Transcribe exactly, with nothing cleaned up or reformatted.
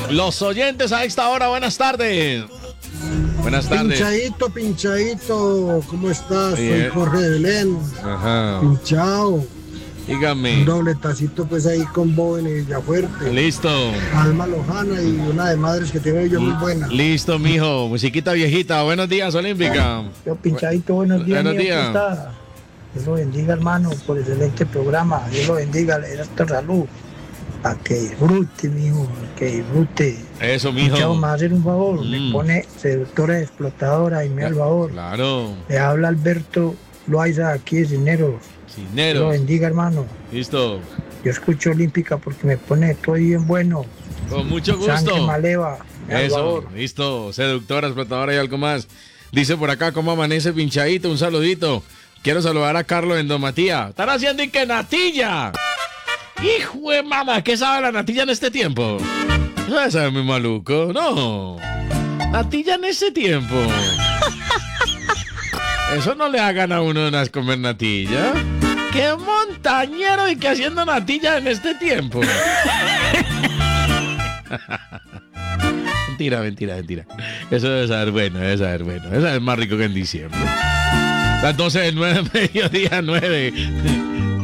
Los oyentes a esta hora, buenas tardes. Buenas tardes. Pinchadito, pinchadito, ¿cómo estás? Bien. Soy Jorge de Belén. Ajá. Pinchado. Dígame. Un doble tacito pues ahí con Bowen y Villafuerte. Listo. Alma Lojana y una de madres que tengo yo muy buena. Listo, mijo. Musiquita viejita. Buenos días, Olímpica. Yo, Pinchadito, buenos días. Buenos mío, días. ¿cómo está? Dios lo bendiga, hermano, por excelente programa. Dios lo bendiga, le dé esta salud. Para que disfrute, mijo, que disfrute. Eso, mijo. Pinchado, me va a hacer un favor. Mm. Me pone seductora explotadora y me da el favor. Claro. Le habla Alberto Loaiza, aquí de Cisneros. Dios lo Cineros. bendiga, hermano. Listo. Yo escucho Olímpica porque me pone todo bien bueno. Con mucho Sangre gusto. maleva. me da el Eso, favor. listo. Seductora, explotadora y algo más. Dice por acá, ¿cómo amanece Pinchadito? Un saludito. Quiero saludar a Carlos Endomatía. ¿Están haciendo y que natilla? Hijo de mamá, ¿qué sabe la natilla en este tiempo? Eso sabe muy maluco. No. Natilla en ese tiempo. Eso no le hagan a uno unas comer natilla. ¡Qué montañero y que haciendo natilla en este tiempo! Mentira, mentira, mentira. Eso debe saber bueno, debe saber bueno. Eso es más rico que en diciembre. Las doce del nueve, mediodía nueve.